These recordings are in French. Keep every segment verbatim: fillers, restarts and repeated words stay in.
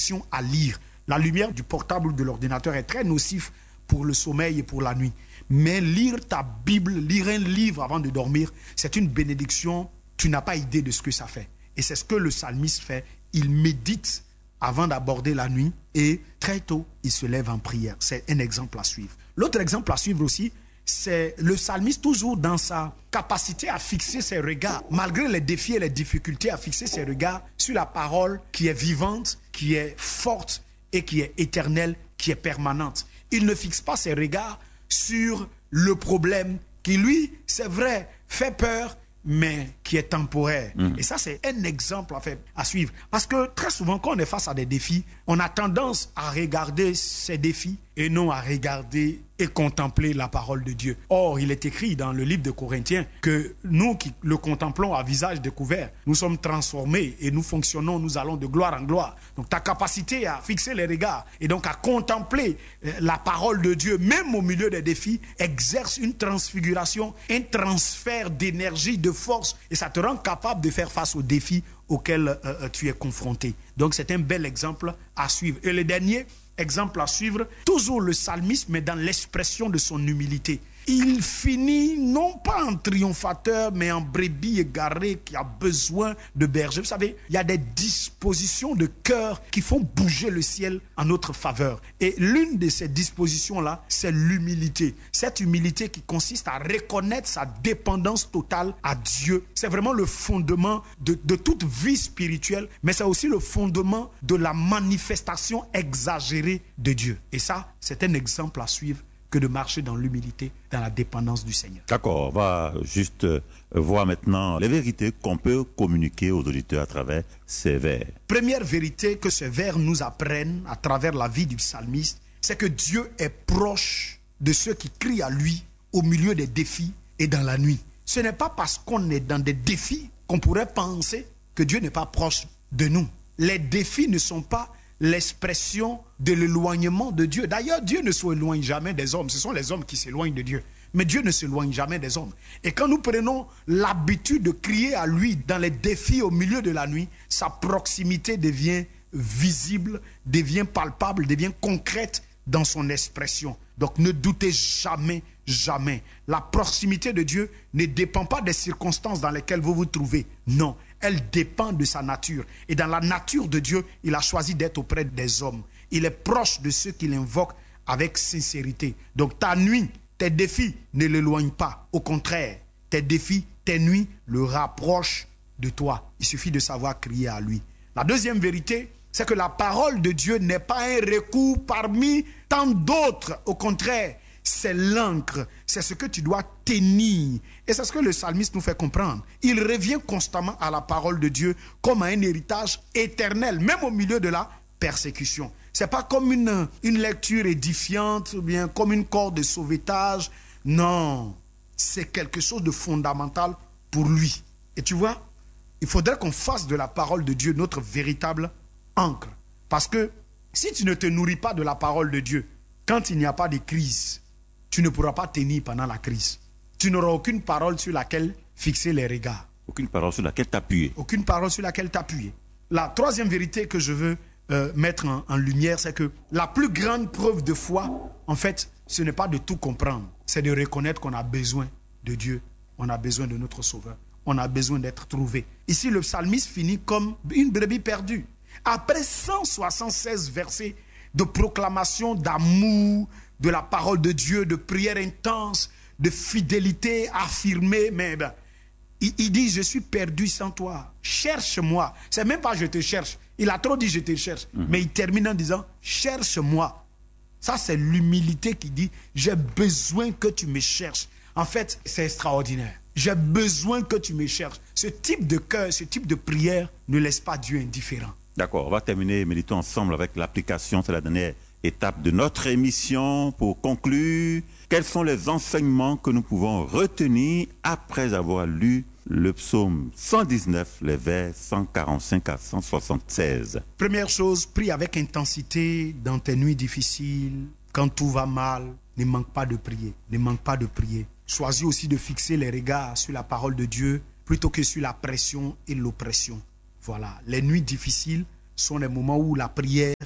addiction à lire. La lumière du portable ou de l'ordinateur est très nocif pour le sommeil et pour la nuit. Mais lire ta Bible, lire un livre avant de dormir, c'est une bénédiction. Tu n'as pas idée de ce que ça fait. Et c'est ce que le psalmiste fait. Il médite avant d'aborder la nuit et très tôt, il se lève en prière. C'est un exemple à suivre. L'autre exemple à suivre aussi, c'est le psalmiste toujours dans sa capacité à fixer ses regards, malgré les défis et les difficultés, à fixer ses regards sur la parole qui est vivante, qui est forte et qui est éternelle, qui est permanente. Il ne fixe pas ses regards sur le problème qui, lui, c'est vrai, fait peur, mais qui est temporaire. Mmh. Et ça, c'est un exemple à, faire, à suivre. Parce que très souvent, quand on est face à des défis, on a tendance à regarder ces défis et non à regarder et contempler la parole de Dieu. Or, il est écrit dans le livre de Corinthiens que nous qui le contemplons à visage découvert, nous sommes transformés et nous fonctionnons, nous allons de gloire en gloire. Donc ta capacité à fixer les regards et donc à contempler la parole de Dieu, même au milieu des défis, exerce une transfiguration, un transfert d'énergie, de force, et ça te rend capable de faire face aux défis auxquels euh, tu es confronté. Donc c'est un bel exemple à suivre. Et le dernier exemple à suivre, toujours le psalmiste, mais dans l'expression de son humilité. Il finit non pas en triomphateur, mais en brebis égaré qui a besoin de berger. Vous savez, il y a des dispositions de cœur qui font bouger le ciel en notre faveur. Et l'une de ces dispositions-là, c'est l'humilité. Cette humilité qui consiste à reconnaître sa dépendance totale à Dieu. C'est vraiment le fondement de, de toute vie spirituelle, mais c'est aussi le fondement de la manifestation exagérée de Dieu. Et ça, c'est un exemple à suivre que de marcher dans l'humilité, dans la dépendance du Seigneur. D'accord, on va juste euh, voir maintenant les vérités qu'on peut communiquer aux auditeurs à travers ces vers. Première vérité que ces vers nous apprennent à travers la vie du psalmiste, c'est que Dieu est proche de ceux qui crient à lui au milieu des défis et dans la nuit. Ce n'est pas parce qu'on est dans des défis qu'on pourrait penser que Dieu n'est pas proche de nous. Les défis ne sont pas l'expression de l'éloignement de Dieu. D'ailleurs, Dieu ne s'éloigne jamais des hommes. Ce sont les hommes qui s'éloignent de Dieu. Mais Dieu ne s'éloigne jamais des hommes. Et quand nous prenons l'habitude de crier à lui dans les défis au milieu de la nuit, sa proximité devient visible, devient palpable, devient concrète dans son expression. Donc ne doutez jamais, jamais. La proximité de Dieu ne dépend pas des circonstances dans lesquelles vous vous trouvez. Non. Elle dépend de sa nature. Et dans la nature de Dieu, il a choisi d'être auprès des hommes. Il est proche de ceux qui l'invoquent avec sincérité. Donc ta nuit, tes défis ne l'éloignent pas. Au contraire, tes défis, tes nuits le rapprochent de toi. Il suffit de savoir crier à lui. La deuxième vérité, c'est que la parole de Dieu n'est pas un recours parmi tant d'autres. Au contraire, c'est l'encre, c'est ce que tu dois tenir. Et c'est ce que le psalmiste nous fait comprendre. Il revient constamment à la parole de Dieu comme à un héritage éternel, même au milieu de la persécution. Ce n'est pas comme une, une lecture édifiante, ou bien comme une corde de sauvetage. Non, c'est quelque chose de fondamental pour lui. Et tu vois, il faudrait qu'on fasse de la parole de Dieu notre véritable encre. Parce que si tu ne te nourris pas de la parole de Dieu, quand il n'y a pas de crise, tu ne pourras pas tenir pendant la crise. Tu n'auras aucune parole sur laquelle fixer les regards. Aucune parole sur laquelle t'appuyer. Aucune parole sur laquelle t'appuyer. La troisième vérité que je veux euh, mettre en, en lumière, c'est que la plus grande preuve de foi, en fait, ce n'est pas de tout comprendre. C'est de reconnaître qu'on a besoin de Dieu. On a besoin de notre Sauveur. On a besoin d'être trouvé. Ici, le psalmiste finit comme une brebis perdue. Après cent soixante-seize versets de proclamation d'amour, de la parole de Dieu, de prière intense, de fidélité affirmée, mais ben, il, il dit, je suis perdu sans toi, cherche-moi. C'est même pas je te cherche, il a trop dit je te cherche, mmh. mais il termine en disant, cherche-moi. Ça c'est l'humilité qui dit, j'ai besoin que tu me cherches. En fait, c'est extraordinaire. J'ai besoin que tu me cherches. Ce type de cœur, ce type de prière ne laisse pas Dieu indifférent. D'accord, on va terminer, méditons ensemble avec l'application, c'est la dernière étape de notre émission. Pour conclure, quels sont les enseignements que nous pouvons retenir après avoir lu le psaume cent dix-neuf, les vers cent quarante-cinq à cent soixante-seize? Première chose, prie avec intensité dans tes nuits difficiles. Quand tout va mal, ne manque pas de prier, ne manque pas de prier. Choisis aussi de fixer les regards sur la parole de Dieu plutôt que sur la pression et l'oppression. Voilà, les nuits difficiles sont les moments où la prière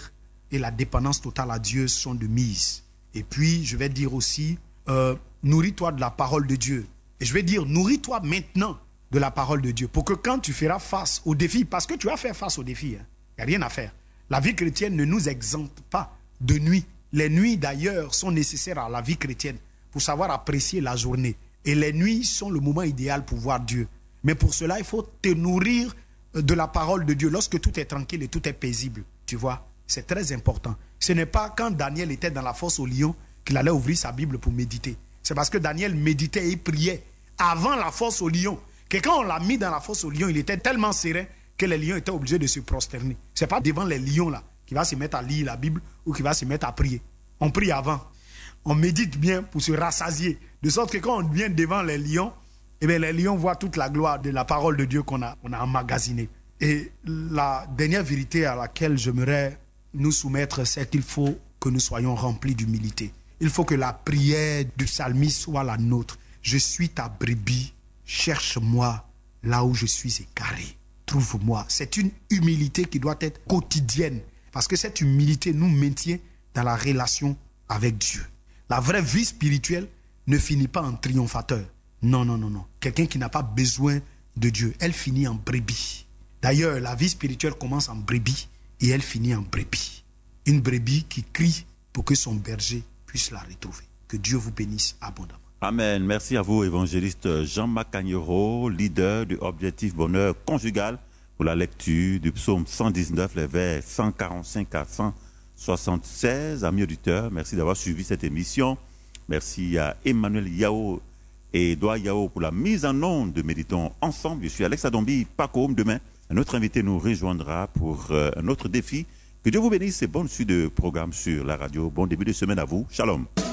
et la dépendance totale à Dieu sont de mise. Et puis, je vais dire aussi, euh, nourris-toi de la parole de Dieu. Et je vais dire, nourris-toi maintenant de la parole de Dieu pour que quand tu feras face aux défis, parce que tu vas faire face aux défis, hein, il n'y a rien à faire. La vie chrétienne ne nous exempte pas de nuit. Les nuits d'ailleurs sont nécessaires à la vie chrétienne pour savoir apprécier la journée. Et les nuits sont le moment idéal pour voir Dieu. Mais pour cela, il faut te nourrir de la parole de Dieu lorsque tout est tranquille et tout est paisible. Tu vois, c'est très important. Ce n'est pas quand Daniel était dans la fosse au lion qu'il allait ouvrir sa Bible pour méditer. C'est parce que Daniel méditait et priait avant la fosse au lion que quand on l'a mis dans la fosse au lion, il était tellement serein que les lions étaient obligés de se prosterner. Ce n'est pas devant les lions là qu'il va se mettre à lire la Bible ou qu'il va se mettre à prier. On prie avant. On médite bien pour se rassasier. De sorte que quand on vient devant les lions, eh bien, les lions voient toute la gloire de la parole de Dieu qu'on a, on a emmagasinée. Et la dernière vérité à laquelle j'aimerais nous soumettre, c'est qu'il faut que nous soyons remplis d'humilité. Il faut que la prière du psalmiste soit la nôtre. Je suis ta brebis, cherche-moi là où je suis égaré. Trouve-moi. C'est une humilité qui doit être quotidienne. Parce que cette humilité nous maintient dans la relation avec Dieu. La vraie vie spirituelle ne finit pas en triomphateur. Non, non, non, non. Quelqu'un qui n'a pas besoin de Dieu, elle finit en brebis. D'ailleurs, la vie spirituelle commence en brebis et elle finit en brebis. Une brebis qui crie pour que son berger puisse la retrouver. Que Dieu vous bénisse abondamment. Amen. Merci à vous, évangéliste Jean-Marc Cagnero, leader du Objectif Bonheur Conjugal, pour la lecture du psaume cent dix-neuf, les vers cent quarante-cinq à cent soixante-seize. Amis auditeurs, merci d'avoir suivi cette émission. Merci à Emmanuel Yao et Edouard Yao pour la mise en onde de Méditons Ensemble. Je suis Alex Adombi, Paco. Demain, un autre invité nous rejoindra pour euh, un autre défi. Que Dieu vous bénisse et bonne suite de programme sur la radio. Bon début de semaine à vous. Shalom.